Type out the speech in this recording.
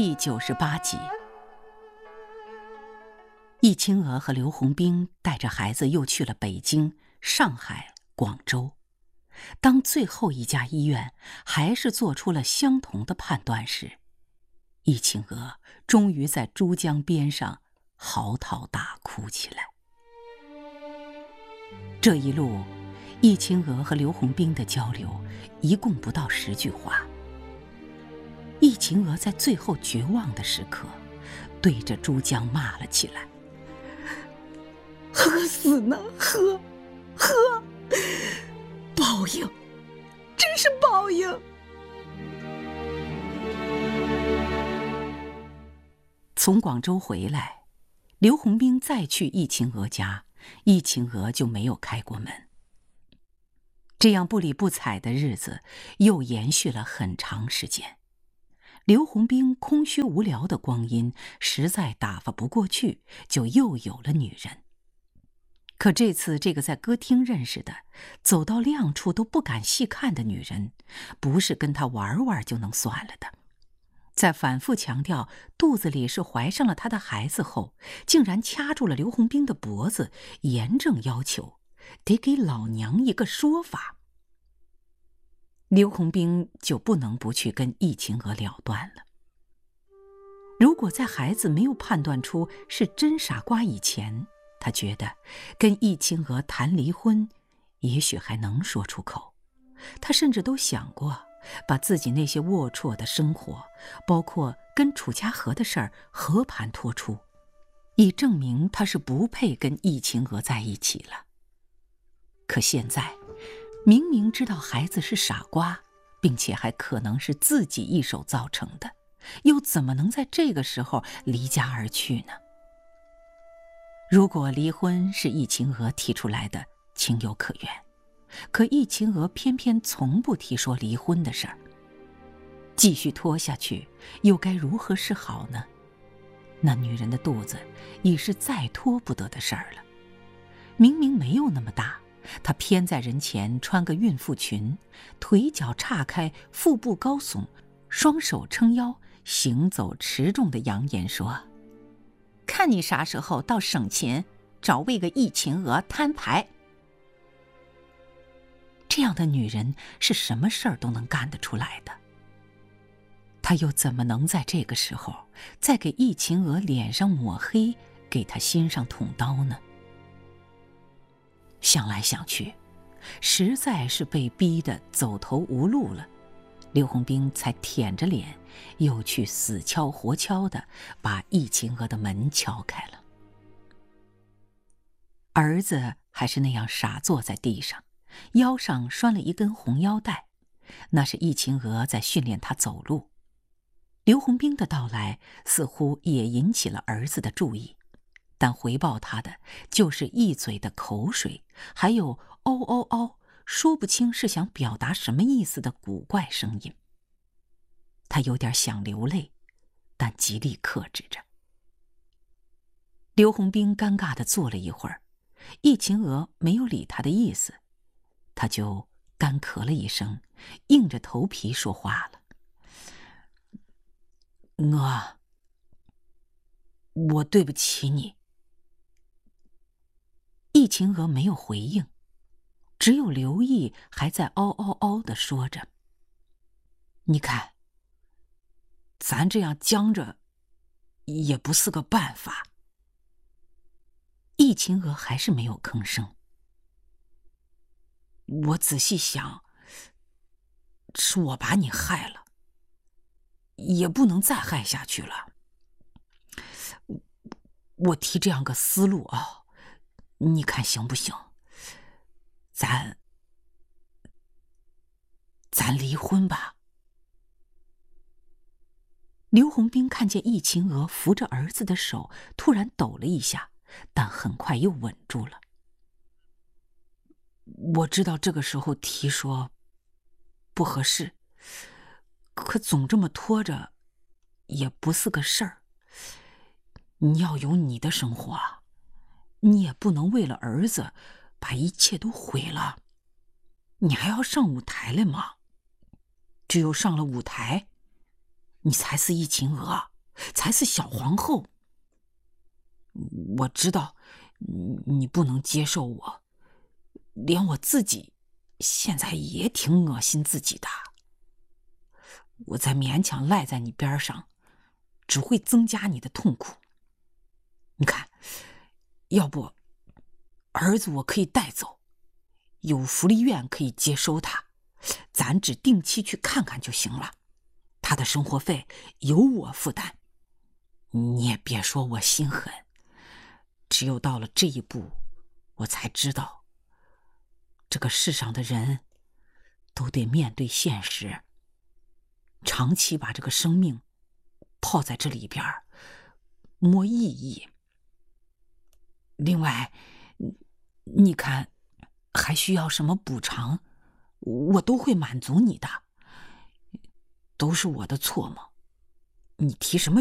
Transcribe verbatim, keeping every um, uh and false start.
第九十八集，易清娥和刘洪兵带着孩子又去了北京、上海、广州。当最后一家医院还是做出了相同的判断时，易清娥终于在珠江边上嚎啕大哭起来。这一路，易清娥和刘洪兵的交流一共不到十句话。易清娥在最后绝望的时刻，对着珠江骂了起来：“喝死呢，喝，喝！报应，真是报应！”从广州回来，刘洪兵再去易清娥家，易清娥就没有开过门。这样不理不睬的日子又延续了很长时间。刘洪兵空虚无聊的光阴实在打发不过去，就又有了女人。可这次这个在歌厅认识的，走到亮处都不敢细看的女人，不是跟他玩玩就能算了的。在反复强调肚子里是怀上了他的孩子后，竟然掐住了刘洪兵的脖子，严正要求得给老娘一个说法。刘洪兵就不能不去跟易清娥了断了。如果在孩子没有判断出是真傻瓜以前，他觉得跟易清娥谈离婚也许还能说出口。他甚至都想过把自己那些龌龊的生活，包括跟楚家河的事儿和盘托出，以证明他是不配跟易清娥在一起了。可现在明明知道孩子是傻瓜，并且还可能是自己一手造成的，又怎么能在这个时候离家而去呢？如果离婚是易清娥提出来的，情有可原，可易清娥偏偏从不提说离婚的事儿。继续拖下去，又该如何是好呢？那女人的肚子已是再拖不得的事儿了。明明没有那么大，她偏在人前穿个孕妇裙，腿脚岔开，腹部高耸，双手撑腰，行走持重地扬言说：“看你啥时候到省前找为个易清娥摊牌。”这样的女人是什么事儿都能干得出来的。她又怎么能在这个时候再给易清娥脸上抹黑，给她心上捅刀呢？想来想去，实在是被逼得走投无路了，刘洪兵才舔着脸又去死敲活敲地把易清娥的门敲开了。儿子还是那样傻坐在地上，腰上拴了一根红腰带，那是易清娥在训练他走路。刘洪兵的到来似乎也引起了儿子的注意，但回报他的就是一嘴的口水，还有嗷嗷嗷说不清是想表达什么意思的古怪声音。他有点想流泪，但极力克制着。刘洪兵尴尬地坐了一会儿，易清娥没有理他的意思，他就干咳了一声，硬着头皮说话了：“我，我对不起你。”易清娥没有回应，只有刘毅还在嗷嗷嗷地说着：“你看，咱这样僵着也不是个办法。”易清娥还是没有吭声。我仔细想，是我把你害了，也不能再害下去了。我提这样个思路啊，你看行不行？咱，咱离婚吧。刘洪兵看见易清娥扶着儿子的手突然抖了一下，但很快又稳住了。我知道这个时候提说不合适，可总这么拖着也不是个事儿。你要有你的生活啊，你也不能为了儿子把一切都毁了。你还要上舞台来吗？只有上了舞台，你才是易清娥。 才是小皇后。我知道你不能接受我，连我自己现在也挺恶心自己的。我再勉强赖在你边上，只会增加你的痛苦。你看，要不儿子我可以带走，有福利院可以接收他，咱只定期去看看就行了。他的生活费由我负担。你也别说我心狠，只有到了这一步，我才知道，这个世上的人都得面对现实。长期把这个生命泡在这里边，没意义。另外，你看还需要什么补偿，我都会满足你的。都是我的错吗？你提什么